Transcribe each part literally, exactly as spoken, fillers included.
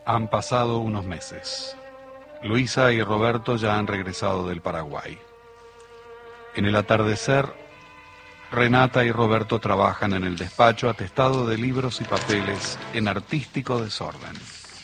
Han pasado unos meses. Luisa y Roberto ya han regresado del Paraguay. En el atardecer, Renata y Roberto trabajan en el despacho atestado de libros y papeles en artístico desorden.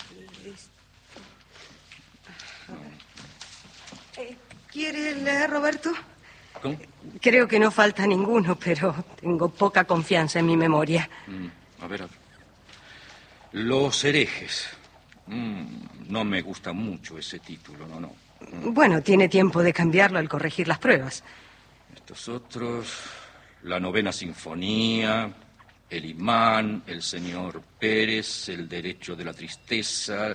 ¿Quieres leer, Roberto? ¿Cómo? Creo que no falta ninguno, pero tengo poca confianza en mi memoria. Mm, a ver, a ver. Los herejes. Mm, no me gusta mucho ese título, no, no. Bueno, tiene tiempo de cambiarlo al corregir las pruebas. Estos otros, la novena sinfonía, el imán, el señor Pérez, el derecho de la tristeza.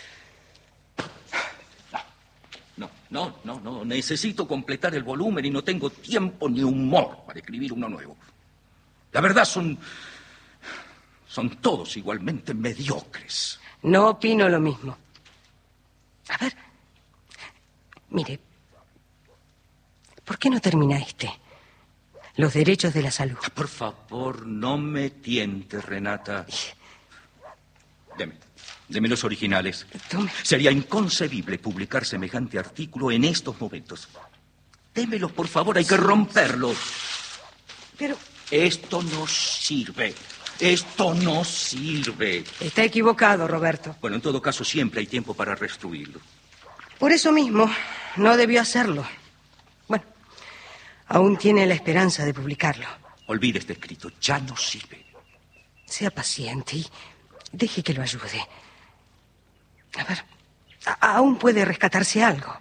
No, no, no, no, necesito completar el volumen y no tengo tiempo ni humor para escribir uno nuevo. La verdad son, son todos igualmente mediocres. No opino lo mismo. A ver, mire, ¿por qué no termina este? Los derechos de la salud. Por favor, no me tientes, Renata. Deme, deme los originales. Tome. Sería inconcebible publicar semejante artículo en estos momentos. Démelos, por favor, hay que romperlos. Pero Esto no sirve. Esto no sirve. está equivocado, Roberto. Bueno, en todo caso, siempre hay tiempo para restruirlo. Por eso mismo, no debió hacerlo. Bueno, aún tiene la esperanza de publicarlo. Olvide este escrito, ya no sirve. Sea paciente y deje que lo ayude. A ver, a- aún puede rescatarse algo.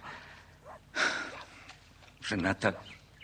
Renata,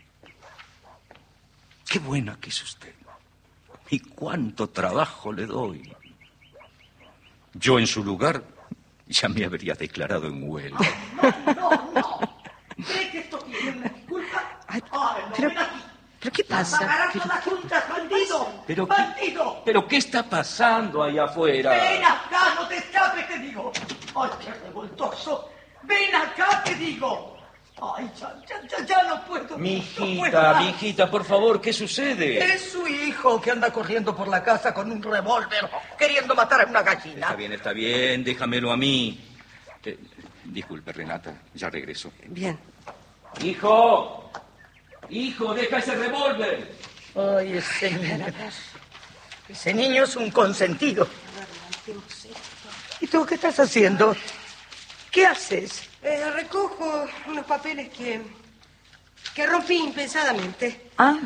qué buena que es usted. Y cuánto trabajo le doy. Yo en su lugar ya me habría declarado en huelga. No, no. ¿Cree que esto tiene una disculpa? Ay, Ay, no, pero, ven aquí. ¿pero qué Las pasa? pagarás Pero- todas juntas, bandido. Pero, ¡Bandido! pero ¿qué está pasando ahí afuera? Ven acá, no te escapes, te digo. Ay, qué revoltoso. Ven acá, te digo. Ay, ya, ya, ya, ya no puedo. Mi no puedo hijita, más. mi hijita, por favor, ¿qué sucede? Es su hijo que anda corriendo por la casa con un revólver, queriendo matar a una gallina. Está bien, está bien, déjamelo a mí. Eh, disculpe, Renata, ya regreso. Bien. Hijo, hijo, deja ese revólver. Ay, ese niño. Ese niño es un consentido. ¿Y tú qué estás haciendo? ¿Qué haces? Eh, recojo unos papeles que, que rompí impensadamente. Ah.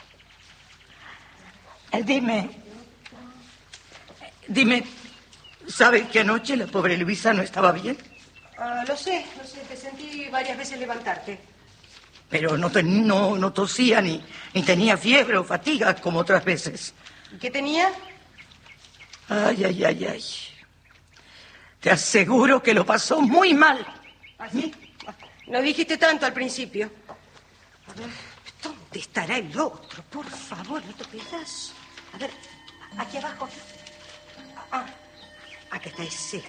Eh, Dime. Dime, ¿sabes que anoche la pobre Luisa no estaba bien? Ah, lo sé, lo sé, te sentí varias veces levantarte. Pero no, te- no, no tosía ni, ni tenía fiebre o fatiga como otras veces. ¿Y qué tenía? Ay, ay, ay, ay. Te aseguro que lo pasó muy mal. ¿Así? No dijiste tanto al principio. A ver, ¿dónde estará el otro? Por favor, otro pedazo. A ver, aquí abajo. Ah, acá está ese.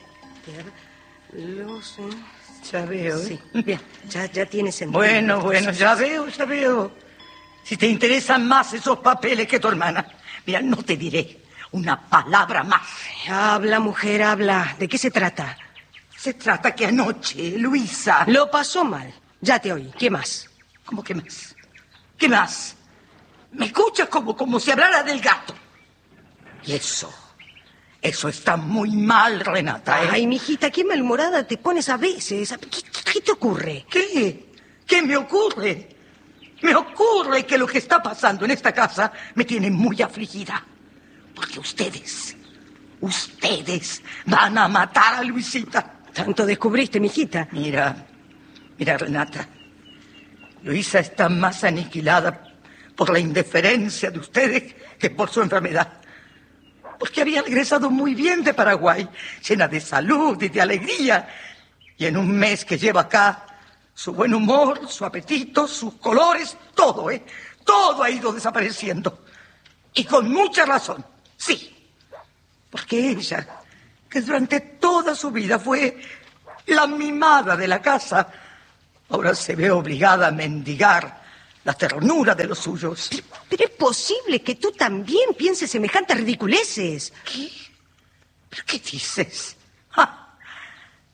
Los... eh, Ya veo, ¿eh? Sí, bien, ya, ya tiene sentido. Bueno, bueno, ya veo, ya veo. Si te interesan más esos papeles que tu hermana, mira, no te diré una palabra más. Habla, mujer, habla. ¿De qué se trata? Se trata que anoche, Luisa... Lo pasó mal. Ya te oí. ¿Qué más? ¿Cómo que más? ¿Qué más? Me escuchas como, como si hablara del gato. Y eso, eso está muy mal, Renata, ¿eh? Ay, mijita, qué malhumorada te pones a veces. ¿Qué, qué te ocurre? ¿Qué? ¿Qué me ocurre? Me ocurre que lo que está pasando en esta casa me tiene muy afligida. Porque ustedes, ustedes van a matar a Luisita. Tanto descubriste, mijita. Mira, mira, Renata. Luisa está más aniquilada por la indiferencia de ustedes que por su enfermedad. Porque había regresado muy bien de Paraguay, llena de salud y de alegría. Y en un mes que lleva acá, su buen humor, su apetito, sus colores, todo, ¿eh? Todo ha ido desapareciendo. Y con mucha razón, sí. Porque ella, que durante toda su vida fue la mimada de la casa, ahora se ve obligada a mendigar la ternura de los suyos. Pero es posible que tú también pienses semejantes ridiculeces. ¿Qué? ¿Pero qué dices? ¡Ja!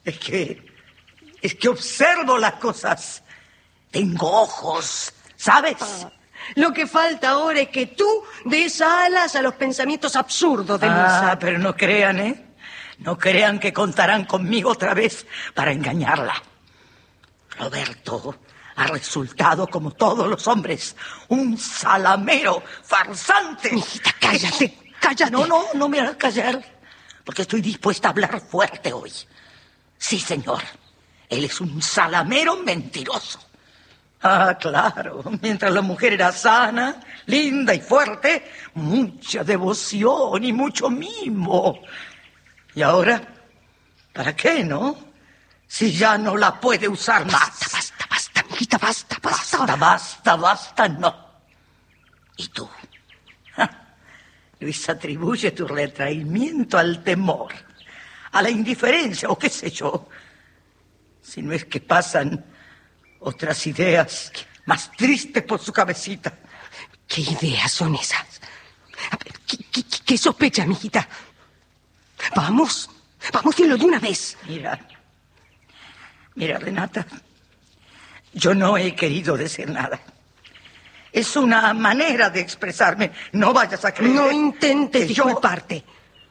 Es que... es que observo las cosas. Tengo ojos, ¿sabes? Ah, lo que falta ahora es que tú des alas a los pensamientos absurdos de Luisa. Ah, pero no crean, ¿eh? No crean que contarán conmigo otra vez para engañarla. Roberto ha resultado, como todos los hombres, un salamero farsante. Mijita, cállate, cállate. No, no, no me harás callar, porque estoy dispuesta a hablar fuerte hoy. Sí, señor, él es un salamero mentiroso. Ah, claro, mientras la mujer era sana, linda y fuerte, mucha devoción y mucho mimo. Y ahora, ¿para qué, no? Si ya no la puede usar más. Basta, basta, basta, mijita, basta, basta. Basta, basta, basta, no. ¿Y tú? Ja. Luis atribuye tu retraimiento al temor, a la indiferencia, o qué sé yo. Si no es que pasan otras ideas más tristes por su cabecita. ¿Qué ideas son esas? A ver, ¿qué, qué, qué sospechas, mijita? Vamos, vamos, dilo de una vez. Mira, mira, Renata, yo no he querido decir nada. Es una manera de expresarme. No vayas a creer. No intentes que yo- disculparte.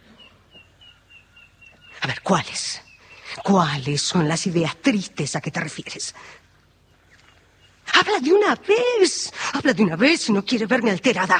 A ver, ¿cuáles? ¿Cuáles son las ideas tristes a que te refieres? Habla de una vez. Habla de una vez si no quieres verme alterada.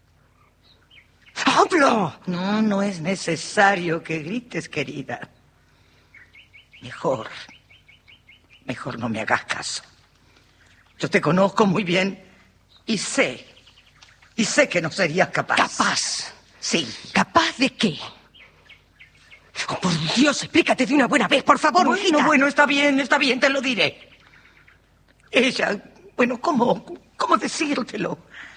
¡Hablo! No, no es necesario que grites, querida. Mejor, mejor no me hagas caso. Yo te conozco muy bien y sé, y sé que no serías capaz. ¿Capaz? Sí. ¿Capaz de qué? Oh, por Dios, explícate de una buena vez, por favor, Bueno, mijita. bueno, está bien, está bien, te lo diré. Ella, bueno, ¿cómo, cómo decírtelo?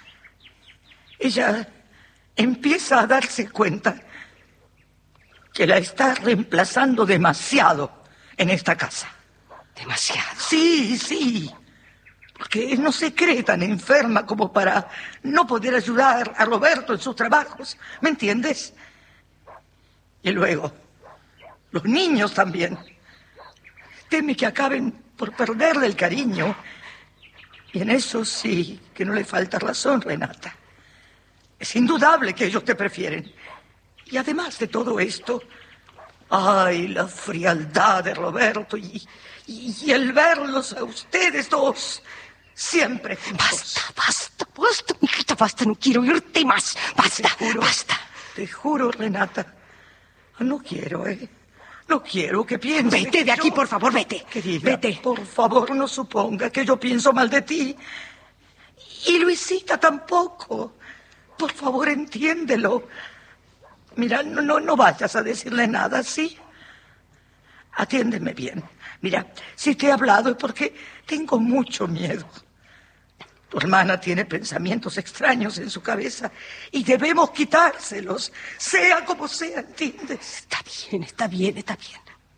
Ella empieza a darse cuenta que la está reemplazando demasiado en esta casa. Demasiado. Sí, sí, porque no se cree tan enferma como para no poder ayudar a Roberto en sus trabajos, ¿me entiendes? Y luego, los niños también. Teme que acaben por perderle el cariño. Y en eso sí que no le falta razón, Renata. Es indudable que ellos te prefieren. Y además de todo esto, ay, la frialdad de Roberto y, y, y el verlos a ustedes dos siempre juntos. Basta, basta, basta, mijita, basta. No quiero oírte más. Basta, Te juro, basta. Te juro, Renata. No quiero, ¿eh? No quiero que pienses. Vete de que aquí, yo- por favor, vete. Querida, Vete. por favor, no suponga que yo pienso mal de ti. Y Luisita tampoco. Por favor, entiéndelo. Mira, no, no, no vayas a decirle nada, ¿sí? Atiéndeme bien. Mira, si te he hablado es porque tengo mucho miedo. Tu hermana tiene pensamientos extraños en su cabeza y debemos quitárselos, sea como sea, ¿entiendes? Está bien, está bien, está bien.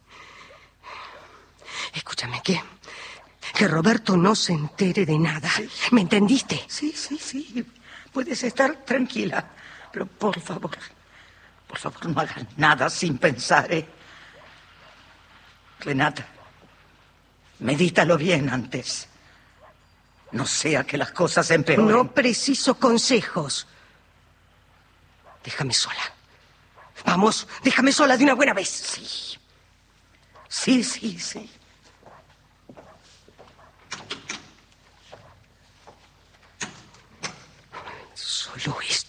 Escúchame, que, que Roberto no se entere de nada. ¿Me entendiste? Sí, sí, sí. Puedes estar tranquila. Pero por favor, por favor, no hagas nada sin pensar, ¿eh? Renata, medítalo bien antes. No sea que las cosas empeoren. No preciso consejos. Déjame sola. Vamos, déjame sola de una buena vez. Sí. Sí, sí, sí. Solo esto.